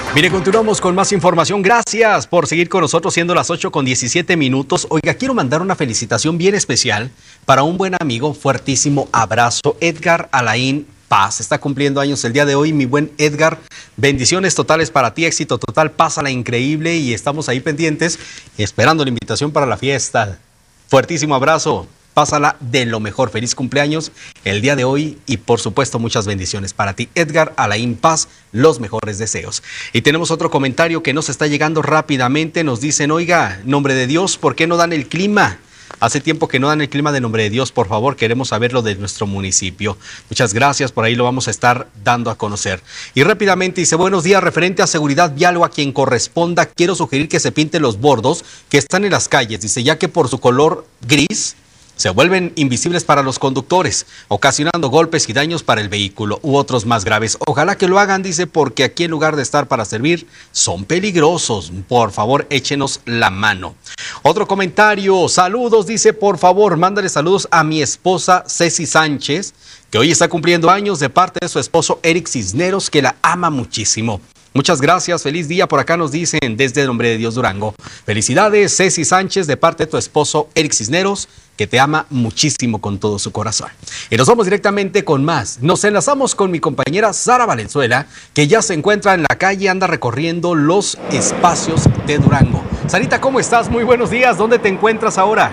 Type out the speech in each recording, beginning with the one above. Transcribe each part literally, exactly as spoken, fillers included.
Mire, continuamos con más información. Gracias por seguir con nosotros, siendo las ocho con diecisiete minutos. Oiga, quiero mandar una felicitación bien especial para un buen amigo. Fuertísimo abrazo. Edgar Alain Paz está cumpliendo años el día de hoy. Mi buen Edgar, bendiciones totales para ti, éxito total, pásala increíble y estamos ahí pendientes esperando la invitación para la fiesta. Fuertísimo abrazo. Pásala de lo mejor. Feliz cumpleaños el día de hoy y por supuesto muchas bendiciones para ti, Edgar Alain Paz, los mejores deseos. Y tenemos otro comentario que nos está llegando rápidamente. Nos dicen, oiga, nombre de Dios, ¿por qué no dan el clima? Hace tiempo que no dan el clima de nombre de Dios, por favor, queremos saberlo de nuestro municipio. Muchas gracias, por ahí lo vamos a estar dando a conocer. Y rápidamente dice, buenos días, referente a seguridad vial o a quien corresponda, quiero sugerir que se pinten los bordos que están en las calles. Dice, ya que por su color gris se vuelven invisibles para los conductores, ocasionando golpes y daños para el vehículo u otros más graves. Ojalá que lo hagan, dice, porque aquí en lugar de estar para servir, son peligrosos. Por favor, échenos la mano. Otro comentario, saludos, dice, por favor, mándale saludos a mi esposa Ceci Sánchez, que hoy está cumpliendo años, de parte de su esposo Eric Cisneros, que la ama muchísimo. Muchas gracias, feliz día, por acá nos dicen desde el Nombre de Dios Durango. Felicidades, Ceci Sánchez, de parte de tu esposo Eric Cisneros, que te ama muchísimo con todo su corazón. Y nos vamos directamente con más. Nos enlazamos con mi compañera Sara Valenzuela, que ya se encuentra en la calle, anda recorriendo los espacios de Durango. Sarita, ¿cómo estás? Muy buenos días, ¿dónde te encuentras ahora?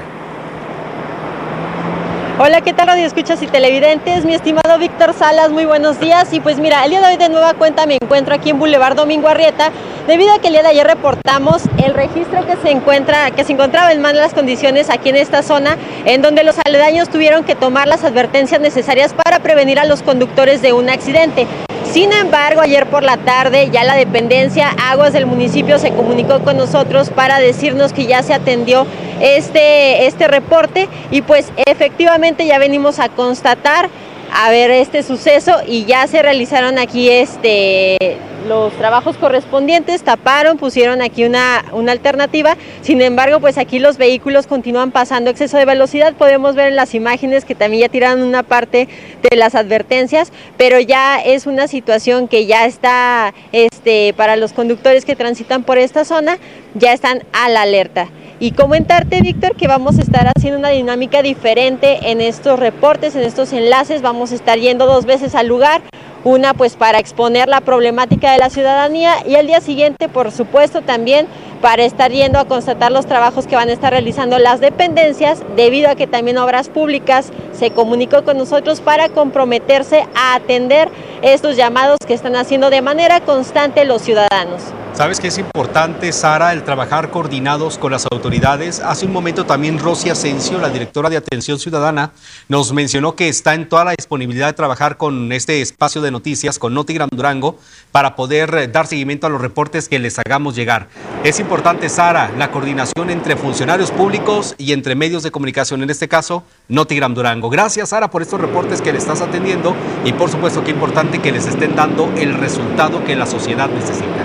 Hola, ¿qué tal, radio escuchas y televidentes? Mi estimado Víctor Salas, muy buenos días. Y pues mira, el día de hoy de nueva cuenta me encuentro aquí en Boulevard Domingo Arrieta, debido a que el día de ayer reportamos el registro que se encuentra, que se encontraba en malas condiciones aquí en esta zona, en donde los aledaños tuvieron que tomar las advertencias necesarias para prevenir a los conductores de un accidente. Sin embargo, ayer por la tarde ya la dependencia Aguas del municipio se comunicó con nosotros para decirnos que ya se atendió este, este reporte y pues efectivamente ya venimos a constatar a ver este suceso y ya se realizaron aquí este los trabajos correspondientes, taparon, pusieron aquí una, una alternativa. Sin embargo, pues aquí los vehículos continúan pasando exceso de velocidad. Podemos ver en las imágenes que también ya tiraron una parte de las advertencias, pero ya es una situación que ya está este, para los conductores que transitan por esta zona, ya están a la alerta. Y comentarte, Víctor, que vamos a estar haciendo una dinámica diferente en estos reportes, en estos enlaces. Vamos a estar yendo dos veces al lugar, una pues para exponer la problemática de la ciudadanía y el día siguiente, por supuesto, también para estar yendo a constatar los trabajos que van a estar realizando las dependencias, debido a que también Obras Públicas se comunicó con nosotros para comprometerse a atender estos llamados que están haciendo de manera constante los ciudadanos. ¿Sabes qué es importante, Sara, el trabajar coordinados con las autoridades? Hace un momento también Rosy Asensio, la directora de Atención Ciudadana, nos mencionó que está en toda la disponibilidad de trabajar con este espacio de noticias, con Notigram Durango, para poder dar seguimiento a los reportes que les hagamos llegar. Es importante, Sara, la coordinación entre funcionarios públicos y entre medios de comunicación, en este caso, Notigram Durango. Gracias, Sara, por estos reportes que le estás atendiendo y por supuesto que es importante que les estén dando el resultado que la sociedad necesita.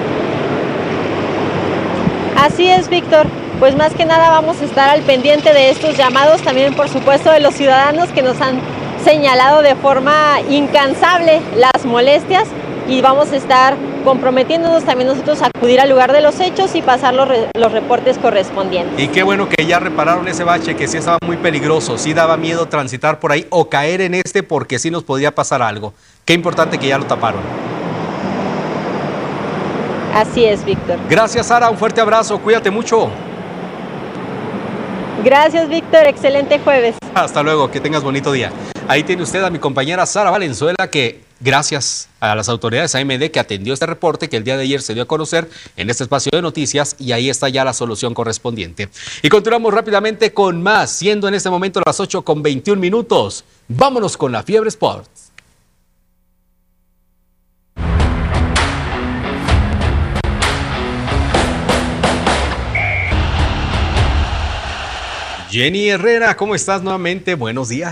Así es, Víctor. Pues más que nada vamos a estar al pendiente de estos llamados, también por supuesto de los ciudadanos que nos han señalado de forma incansable las molestias y vamos a estar comprometiéndonos también nosotros a acudir al lugar de los hechos y pasar los, re los reportes correspondientes. Y qué bueno que ya repararon ese bache, que sí estaba muy peligroso, sí daba miedo transitar por ahí o caer en este porque sí nos podía pasar algo. Qué importante que ya lo taparon. Así es, Víctor. Gracias, Sara, un fuerte abrazo, cuídate mucho. Gracias, Víctor, excelente jueves. Hasta luego, que tengas bonito día. Ahí tiene usted a mi compañera Sara Valenzuela, que gracias a las autoridades A M D que atendió este reporte que el día de ayer se dio a conocer en este espacio de noticias y ahí está ya la solución correspondiente. Y continuamos rápidamente con más, siendo en este momento las ocho con veintiún minutos. Vámonos con la Fiebre Sports. Jenny Herrera, ¿cómo estás nuevamente? Buenos días.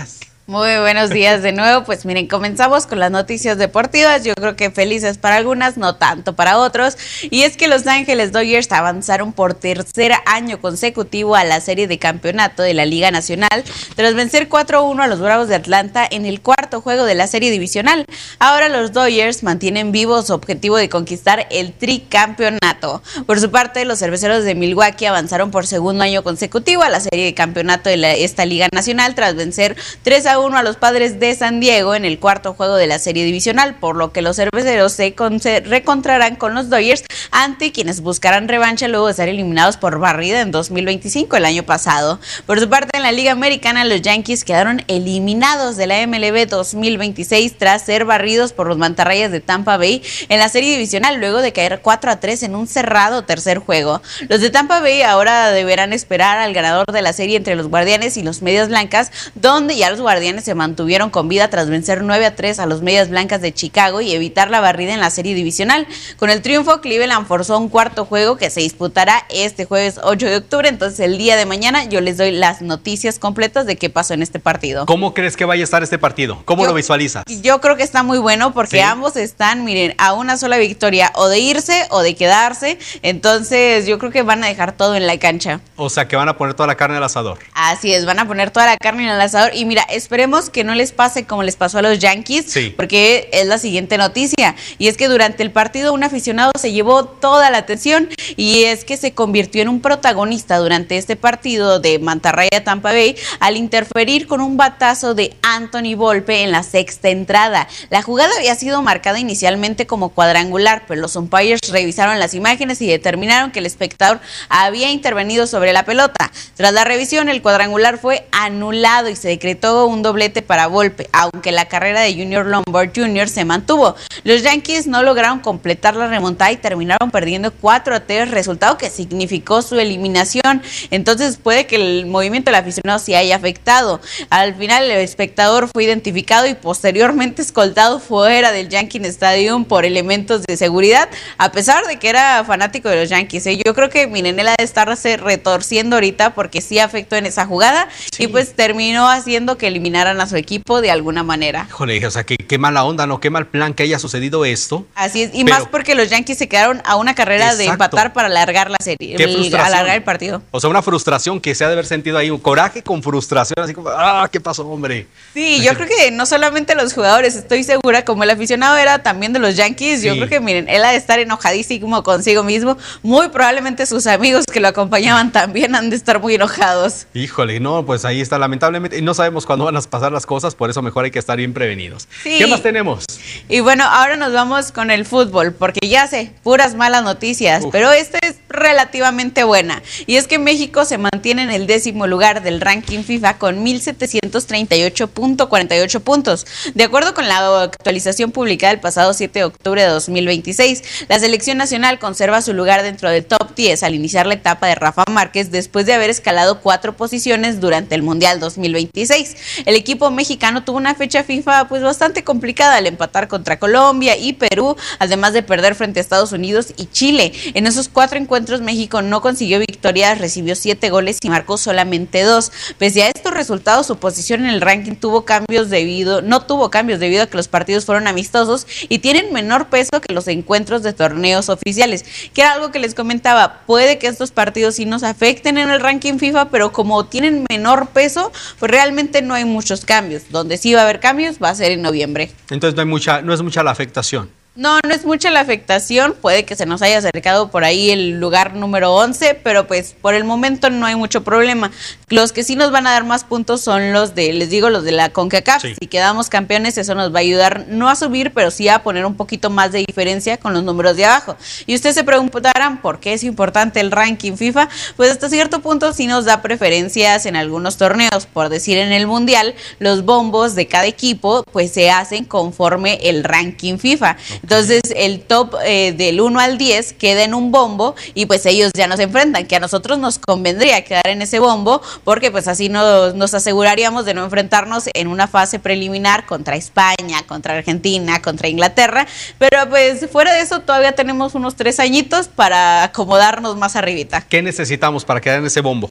Muy buenos días de nuevo. Pues miren, comenzamos con las noticias deportivas. Yo creo que felices para algunas, no tanto para otros. Y es que Los Ángeles Dodgers avanzaron por tercer año consecutivo a la serie de campeonato de la Liga Nacional tras vencer cuatro a uno a los Bravos de Atlanta en el cuarto juego de la serie divisional. Ahora los Dodgers mantienen vivo su objetivo de conquistar el tricampeonato. Por su parte, los Cerveceros de Milwaukee avanzaron por segundo año consecutivo a la serie de campeonato de la, esta Liga Nacional tras vencer tres a uno a los Padres de San Diego en el cuarto juego de la serie divisional, por lo que los cerveceros se recontrarán con los Dodgers ante quienes buscarán revancha luego de ser eliminados por barrida en dos mil veinticinco, el año pasado. Por su parte, en la Liga Americana, los Yankees quedaron eliminados de la M L B dos mil veintiséis tras ser barridos por los Mantarrayas de Tampa Bay en la serie divisional luego de caer cuatro a tres en un cerrado tercer juego. Los de Tampa Bay ahora deberán esperar al ganador de la serie entre los Guardianes y los Medias Blancas, donde ya los Guardianes se mantuvieron con vida tras vencer nueve a tres a los Medias Blancas de Chicago y evitar la barrida en la serie divisional. Con el triunfo, Cleveland forzó un cuarto juego que se disputará este jueves ocho de octubre, entonces el día de mañana yo les doy las noticias completas de qué pasó en este partido. ¿Cómo crees que vaya a estar este partido? ¿Cómo yo, lo visualizas? Yo creo que está muy bueno porque ¿sí? Ambos están, miren, a una sola victoria o de irse o de quedarse, entonces yo creo que van a dejar todo en la cancha. O sea que van a poner toda la carne al asador. Así es, van a poner toda la carne en el asador y mira, esperemos que no les pase como les pasó a los Yankees, sí. Porque es la siguiente noticia, y es que durante el partido un aficionado se llevó toda la atención y es que se convirtió en un protagonista durante este partido de Mantarraya Tampa Bay al interferir con un batazo de Anthony Volpe en la sexta entrada. La jugada había sido marcada inicialmente como cuadrangular, pero los umpires revisaron las imágenes y determinaron que el espectador había intervenido sobre la pelota. Tras la revisión, el cuadrangular fue anulado y se decretó un doblete para Volpe, aunque la carrera de Junior Lombard junior se mantuvo. Los Yankees no lograron completar la remontada y terminaron perdiendo cuatro a tres, resultado que significó su eliminación. Entonces puede que el movimiento del aficionado se haya afectado. Al final el espectador fue identificado y posteriormente escoltado fuera del Yankee Stadium por elementos de seguridad, a pesar de que era fanático de los Yankees. ¿eh? Yo creo que miren, él ha de estarse retorciendo ahorita porque sí afectó en esa jugada, sí. Y pues terminó haciendo que eliminaran a su equipo de alguna manera. Híjole, o sea, que qué mala onda, ¿no? Qué mal plan que haya sucedido esto. Así es, y pero, más porque los Yankees se quedaron a una carrera exacto. de empatar para alargar la serie, qué el, alargar el partido. O sea, una frustración que se ha de haber sentido ahí, un coraje con frustración, así como, ah, ¿qué pasó, hombre? Sí, yo creo que no solamente los jugadores, estoy segura, como el aficionado era también de los Yankees, sí. Yo creo que, miren, él ha de estar enojadísimo consigo mismo, muy probablemente sus amigos que lo acompañaban también han de estar muy enojados. Híjole, no, pues ahí está, lamentablemente, y no sabemos cuándo van a pasar las cosas, por eso mejor hay que estar bien prevenidos. Sí. ¿Qué más tenemos? Y bueno, ahora nos vamos con el fútbol, porque ya sé, puras malas noticias, Uf. pero esta es relativamente buena. Y es que México se mantiene en el décimo lugar del ranking FIFA con mil setecientos treinta y ocho punto cuarenta y ocho puntos. De acuerdo con la actualización publicada el pasado siete de octubre de dos mil veintiséis, la selección nacional conserva su lugar dentro del top diez al iniciar la etapa de Rafa Márquez después de haber escalado cuatro posiciones durante el Mundial dos mil veintiséis. El equipo mexicano tuvo una fecha FIFA pues bastante complicada al empatar contra Colombia y Perú, además de perder frente a Estados Unidos y Chile. En esos cuatro encuentros México no consiguió victorias, recibió siete goles y marcó solamente dos. Pese a estos resultados, su posición en el ranking tuvo cambios debido, no tuvo cambios debido a que los partidos fueron amistosos y tienen menor peso que los encuentros de torneos oficiales, que era algo que les comentaba. Puede que estos partidos sí nos afecten en el ranking FIFA, pero como tienen menor peso, pues realmente no hay muchos cambios. Donde sí va a haber cambios va a ser en noviembre. Entonces no hay mucha, no es mucha la afectación. No, no es mucha la afectación, puede que se nos haya acercado por ahí el lugar número once, pero pues por el momento no hay mucho problema. Los que sí nos van a dar más puntos son los de, les digo, los de la CONCACAF. Sí. Si quedamos campeones, eso nos va a ayudar no a subir, pero sí a poner un poquito más de diferencia con los números de abajo. Y ustedes se preguntarán por qué es importante el ranking FIFA. Pues hasta cierto punto sí nos da preferencias en algunos torneos. Por decir, en el Mundial, los bombos de cada equipo pues se hacen conforme el ranking FIFA. Entonces el top eh, del uno al diez queda en un bombo y pues ellos ya nos enfrentan, que a nosotros nos convendría quedar en ese bombo porque pues así nos, nos aseguraríamos de no enfrentarnos en una fase preliminar contra España, contra Argentina, contra Inglaterra, pero pues fuera de eso todavía tenemos unos tres añitos para acomodarnos más arribita. ¿Qué necesitamos para quedar en ese bombo?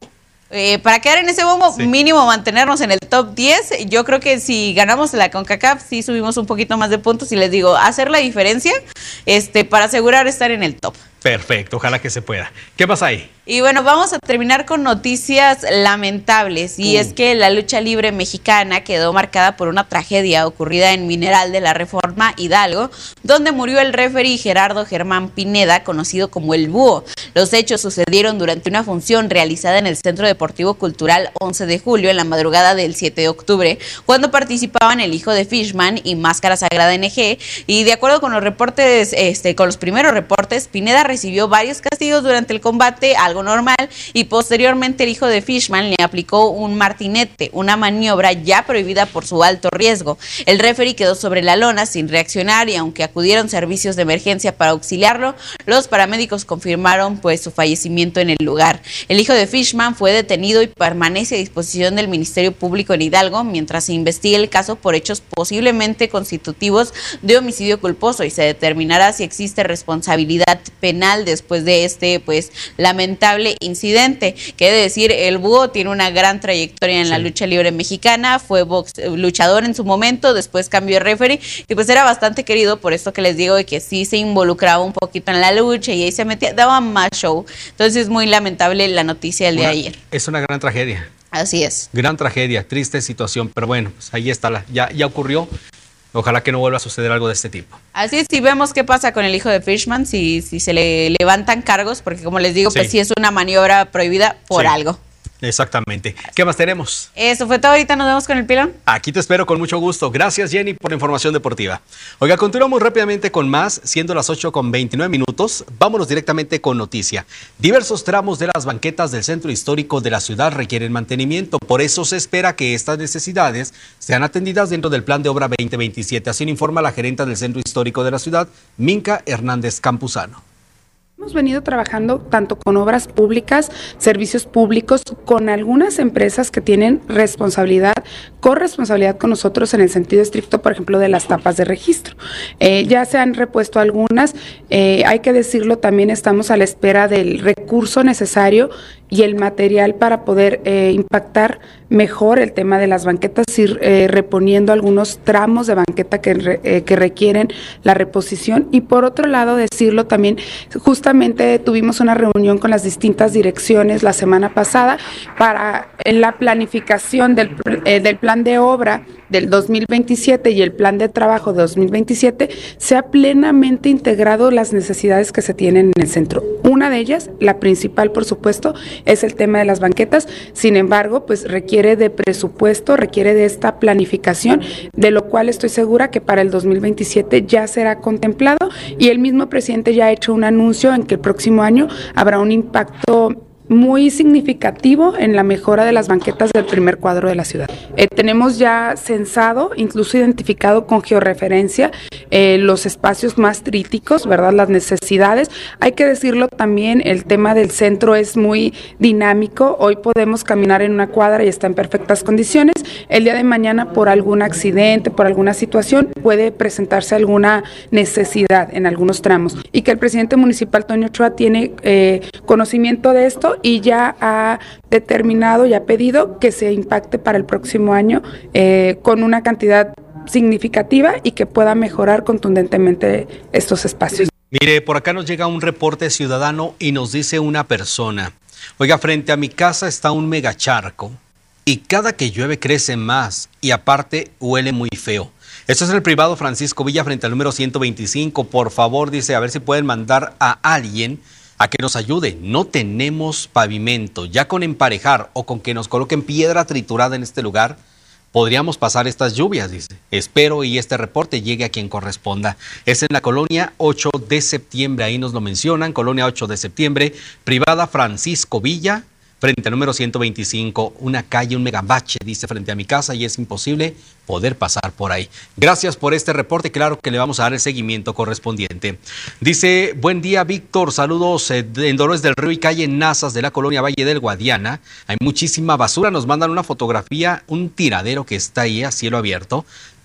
Eh, para quedar en ese bombo, sí. mínimo mantenernos en el top diez. Yo creo que si ganamos la CONCACAF, sí subimos un poquito más de puntos y les digo, hacer la diferencia este, para asegurar estar en el top. Perfecto, ojalá que se pueda. ¿Qué pasa ahí? Y bueno, vamos a terminar con noticias lamentables y uh. es que la lucha libre mexicana quedó marcada por una tragedia ocurrida en Mineral de la Reforma Hidalgo, donde murió el referee Gerardo Germán Pineda, conocido como El Búho. Los hechos sucedieron durante una función realizada en el Centro Deportivo Cultural once de julio, en la madrugada del siete de octubre, cuando participaban el hijo de Fishman y Máscara Sagrada N G, y de acuerdo con los reportes, este, con los primeros reportes, Pineda recibió varios castigos durante el combate, algo normal, y posteriormente el hijo de Fishman le aplicó un martinete, una maniobra ya prohibida por su alto riesgo. El referee quedó sobre la lona sin reaccionar y aunque acudieron servicios de emergencia para auxiliarlo, los paramédicos confirmaron pues su fallecimiento en el lugar. El hijo de Fishman fue detenido y permanece a disposición del Ministerio Público en Hidalgo mientras se investiga el caso por hechos posiblemente constitutivos de homicidio culposo y se determinará si existe responsabilidad penal después de este pues lamentable incidente. Que de decir, el Búho tiene una gran trayectoria en sí. la lucha libre mexicana, fue box, luchador en su momento, después cambió de referee y pues era bastante querido, por esto que les digo de que sí se involucraba un poquito en la lucha y ahí se metía, daba más show. Entonces es muy lamentable la noticia del día de ayer. Es una gran tragedia. Así es. Gran tragedia, triste situación, pero bueno, pues ahí está, la, ya, ya ocurrió. Ojalá que no vuelva a suceder algo de este tipo. Así es, si vemos qué pasa con el hijo de Fishman, si, si se le levantan cargos, porque como les digo, sí. pues sí es una maniobra prohibida por sí. algo. Exactamente. ¿Qué más tenemos? Eso fue todo, ahorita nos vemos con el pilón. Aquí te espero con mucho gusto. Gracias, Jenny, por la información deportiva. Oiga, continuamos rápidamente con más, siendo las ocho con veintinueve minutos. Vámonos directamente con noticia. Diversos tramos de las banquetas del centro histórico de la ciudad requieren mantenimiento. Por eso se espera que estas necesidades sean atendidas dentro del plan de obra veinte veintisiete. Así lo informa la gerenta del centro histórico de la ciudad, Minka Hernández Campuzano. Hemos venido trabajando tanto con obras públicas, servicios públicos, con algunas empresas que tienen responsabilidad, corresponsabilidad con nosotros en el sentido estricto, por ejemplo, de las tapas de registro. Eh, ya se han repuesto algunas, eh, hay que decirlo, también estamos a la espera del recurso necesario y el material para poder eh, impactar mejor el tema de las banquetas, ir eh, reponiendo algunos tramos de banqueta que, re, eh, que requieren la reposición. Y por otro lado, decirlo también, justamente tuvimos una reunión con las distintas direcciones la semana pasada para en la planificación del, eh, del plan de obra del dos mil veintisiete y el plan de trabajo de dos mil veintisiete se ha plenamente integrado las necesidades que se tienen en el centro. Una de ellas, la principal por supuesto, es el tema de las banquetas. Sin embargo, pues requiere de presupuesto, requiere de esta planificación, de lo cual estoy segura que para el dos mil veintisiete ya será contemplado y el mismo presidente ya ha hecho un anuncio en que el próximo año habrá un impacto muy significativo en la mejora de las banquetas del primer cuadro de la ciudad. Eh, tenemos ya censado, incluso identificado con georreferencia, eh, los espacios más críticos, ¿verdad? Las necesidades. Hay que decirlo también, el tema del centro es muy dinámico. Hoy podemos caminar en una cuadra y está en perfectas condiciones. El día de mañana, por algún accidente, por alguna situación, puede presentarse alguna necesidad en algunos tramos. Y que el presidente municipal, Toño Ochoa, tiene eh, conocimiento de esto y ya ha determinado y ha pedido que se impacte para el próximo año eh, con una cantidad significativa y que pueda mejorar contundentemente estos espacios. Mire, por acá nos llega un reporte ciudadano y nos dice una persona: oiga, frente a mi casa está un megacharco y cada que llueve crece más y aparte huele muy feo. Esto es en el privado Francisco Villa frente al número ciento veinticinco. Por favor, dice, a ver si pueden mandar a alguien a que nos ayude. No tenemos pavimento. Ya con emparejar o con que nos coloquen piedra triturada en este lugar, podríamos pasar estas lluvias, dice. Espero y este reporte llegue a quien corresponda. Es en la colonia ocho de septiembre, ahí nos lo mencionan, colonia ocho de septiembre, privada Francisco Villa, frente al número ciento veinticinco, una calle, un megabache, dice, frente a mi casa y es imposible poder pasar por ahí. Gracias por este reporte, claro que le vamos a dar el seguimiento correspondiente. Dice, buen día, Víctor, saludos eh, en Dolores del Río y calle Nazas de la colonia Valle del Guadiana. Hay muchísima basura, nos mandan una fotografía, un tiradero que está ahí a cielo abierto.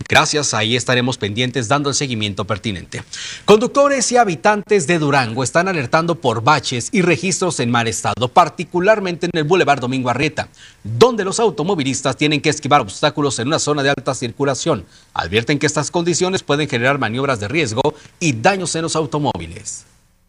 Gracias, ahí estaremos pendientes dando el seguimiento pertinente. Conductores y habitantes de Durango están alertando por baches y registros en mal estado, particularmente en el Boulevard Domingo Arrieta, donde los automovilistas tienen que esquivar obstáculos en una zona de alta circulación. Advierten que estas condiciones pueden generar maniobras de riesgo y daños en los automóviles.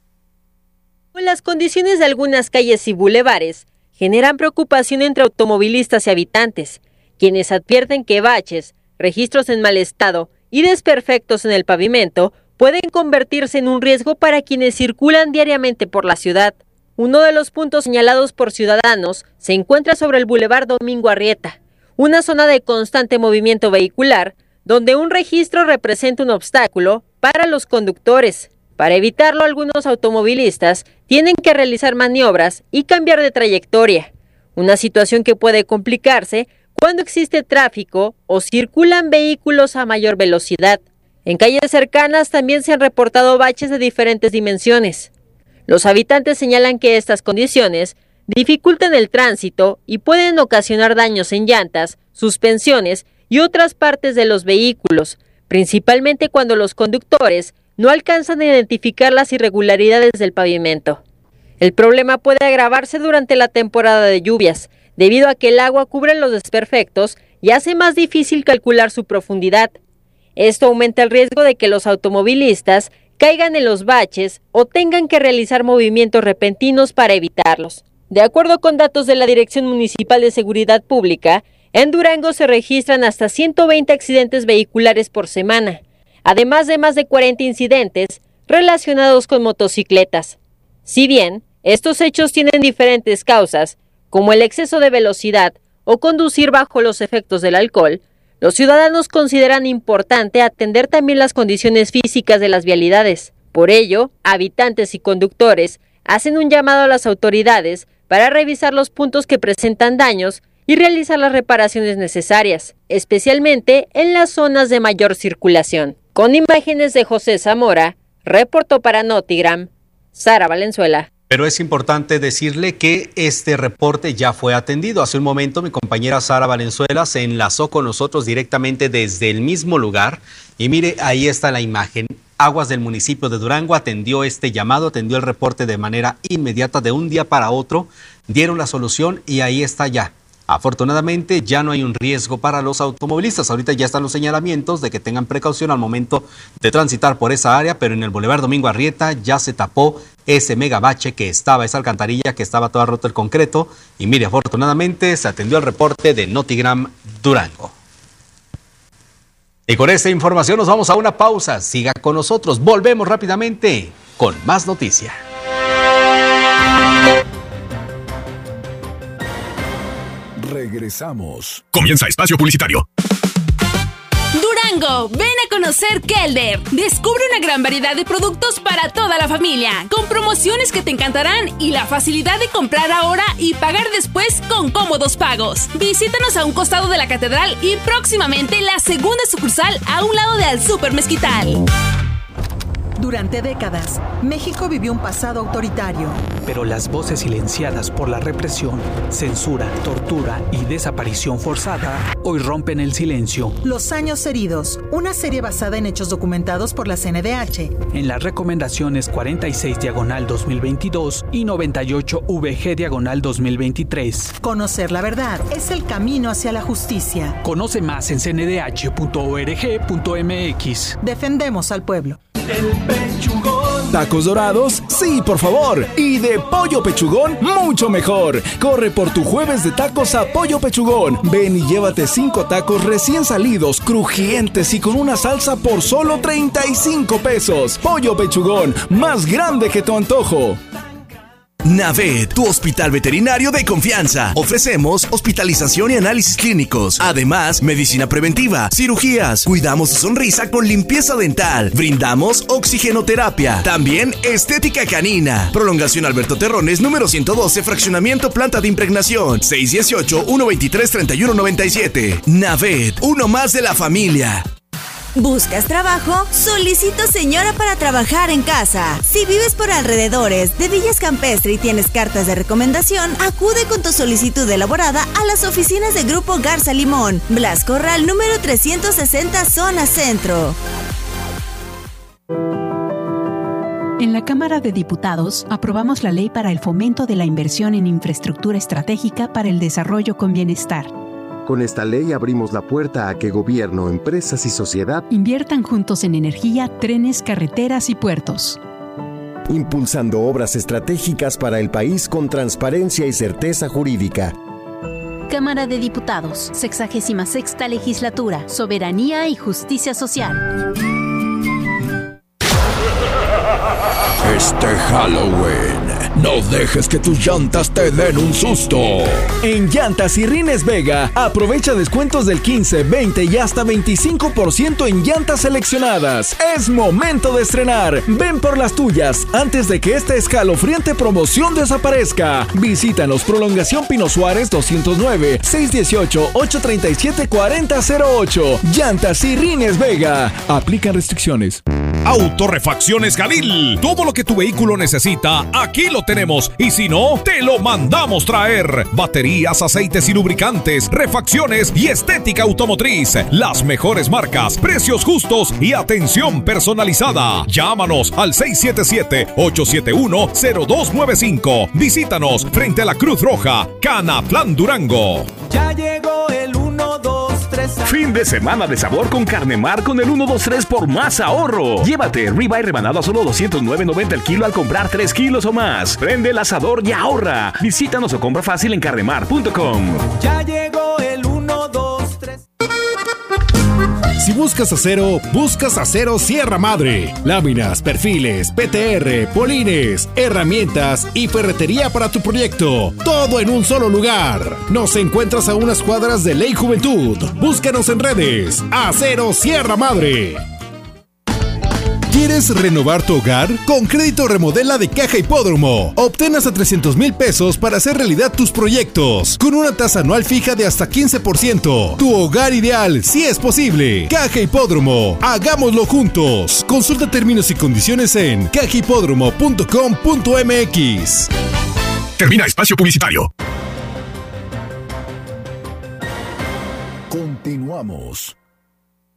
Las condiciones de algunas calles y bulevares generan preocupación entre automovilistas y habitantes, quienes advierten que baches, registros en mal estado y desperfectos en el pavimento pueden convertirse en un riesgo para quienes circulan diariamente por la ciudad. Uno de los puntos señalados por ciudadanos se encuentra sobre el Boulevard Domingo Arrieta, una zona de constante movimiento vehicular, donde un registro representa un obstáculo para los conductores. Para evitarlo, algunos automovilistas tienen que realizar maniobras y cambiar de trayectoria, una situación que puede complicarse cuando existe tráfico o circulan vehículos a mayor velocidad. En calles cercanas también se han reportado baches de diferentes dimensiones. Los habitantes señalan que estas condiciones dificultan el tránsito y pueden ocasionar daños en llantas, suspensiones y otras partes de los vehículos, principalmente cuando los conductores no alcanzan a identificar las irregularidades del pavimento. El problema puede agravarse durante la temporada de lluvias, debido a que el agua cubre los desperfectos y hace más difícil calcular su profundidad. Esto aumenta el riesgo de que los automovilistas caigan en los baches o tengan que realizar movimientos repentinos para evitarlos. De acuerdo con datos de la Dirección Municipal de Seguridad Pública, en Durango se registran hasta ciento veinte accidentes vehiculares por semana, además de más de cuarenta incidentes relacionados con motocicletas. Si bien estos hechos tienen diferentes causas, como el exceso de velocidad o conducir bajo los efectos del alcohol, los ciudadanos consideran importante atender también las condiciones físicas de las vialidades. Por ello, habitantes y conductores hacen un llamado a las autoridades para revisar los puntos que presentan daños y realizar las reparaciones necesarias, especialmente en las zonas de mayor circulación. Con imágenes de José Zamora, reportó para Notigram, Sara Valenzuela. Pero es importante decirle que este reporte ya fue atendido. Hace un momento mi compañera Sara Valenzuela se enlazó con nosotros directamente desde el mismo lugar. Y mire, ahí está la imagen. Aguas del municipio de Durango atendió este llamado, atendió el reporte de manera inmediata, de un día para otro. Dieron la solución y ahí está ya. Afortunadamente ya no hay un riesgo para los automovilistas. Ahorita ya están los señalamientos de que tengan precaución al momento de transitar por esa área, pero en el Boulevard Domingo Arrieta ya se tapó ese megabache que estaba, esa alcantarilla que estaba toda rota el concreto. Y mire, afortunadamente se atendió el reporte de Notigram Durango. Y con esta información nos vamos a una pausa. Siga con nosotros. Volvemos rápidamente con más noticias. Regresamos. Comienza Espacio Publicitario. Durango, ven a conocer Kelder. Descubre una gran variedad de productos para toda la familia, con promociones que te encantarán y la facilidad de comprar ahora y pagar después con cómodos pagos. Visítanos a un costado de la catedral y próximamente la segunda sucursal a un lado de Al Super Mezquital. Durante décadas, México vivió un pasado autoritario. Pero las voces silenciadas por la represión, censura, tortura y desaparición forzada hoy rompen el silencio. Los años heridos, una serie basada en hechos documentados por la C N D H. En las recomendaciones cuarenta y seis diagonal dos mil veintidós y noventa y ocho V G diagonal dos mil veintitrés. Conocer la verdad es el camino hacia la justicia. Conoce más en c n d h punto org punto m x. Defendemos al pueblo. El Pechugón. ¿Tacos dorados? Sí, por favor. Y de Pollo Pechugón, mucho mejor. Corre por tu jueves de tacos a Pollo Pechugón. Ven y llévate cinco tacos recién salidos, crujientes y con una salsa por solo treinta y cinco pesos. Pollo Pechugón, más grande que tu antojo. Navet, tu hospital veterinario de confianza. Ofrecemos hospitalización y análisis clínicos. Además, medicina preventiva, cirugías. Cuidamos su sonrisa con limpieza dental. Brindamos oxigenoterapia. También estética canina. Prolongación Alberto Terrones, número ciento doce, fraccionamiento planta de impregnación. seis uno ocho, uno dos tres, tres uno nueve siete. Navet, uno más de la familia. ¿Buscas trabajo? Solicito señora para trabajar en casa. Si vives por alrededores de Villas Campestre y tienes cartas de recomendación, acude con tu solicitud elaborada a las oficinas de Grupo Garza Limón, Blas Corral número trescientos sesenta, zona centro. En la Cámara de Diputados aprobamos la ley para el fomento de la inversión en infraestructura estratégica para el desarrollo con bienestar. Con esta ley abrimos la puerta a que gobierno, empresas y sociedad inviertan juntos en energía, trenes, carreteras y puertos. Impulsando obras estratégicas para el país con transparencia y certeza jurídica. Cámara de Diputados, sexagésima sexta legislatura, soberanía y justicia social. Este Halloween, no dejes que tus llantas te den un susto. En Llantas y Rines Vega, aprovecha descuentos del quince, veinte y hasta veinticinco por ciento en llantas seleccionadas. Es momento de estrenar. Ven por las tuyas antes de que esta escalofriante promoción desaparezca. Visítanos Prolongación Pino Suárez doscientos nueve, seiscientos dieciocho, ochocientos treinta y siete, cuarenta cero ocho. Llantas y Rines Vega. Aplican restricciones. Autorrefacciones Galil. Todo lo que tu vehículo necesita, aquí lo tenemos. Y si no, te lo mandamos traer. Baterías, aceites y lubricantes, refacciones y estética automotriz. Las mejores marcas, precios justos y atención personalizada. Llámanos al seis siete siete, ocho siete uno, cero dos nueve cinco. Visítanos frente a la Cruz Roja, Canatlán, Durango. Ya llegó el uno, dos, tres. Fin de semana de sabor con Carnemar con el uno, dos, tres por más ahorro. Llévate ribeye rebanado a solo doscientos nueve noventa el kilo al comprar tres kilos o más. Prende el asador y ahorra. Visítanos o compra fácil en carnemar punto com. Ya llegó el uno, dos, tres. Si buscas acero, buscas Acero Sierra Madre. Láminas, perfiles, P T R, polines, herramientas y ferretería para tu proyecto. Todo en un solo lugar. Nos encuentras a unas cuadras de Ley Juventud. Búscanos en redes. Acero Sierra Madre. ¿Quieres renovar tu hogar? Con Crédito Remodela de Caja Hipódromo. Obtén hasta trescientos mil pesos para hacer realidad tus proyectos. Con una tasa anual fija de hasta quince por ciento. Tu hogar ideal, si es posible. Caja Hipódromo. Hagámoslo juntos. Consulta términos y condiciones en caja hipódromo punto com punto m x. Termina espacio publicitario. Continuamos.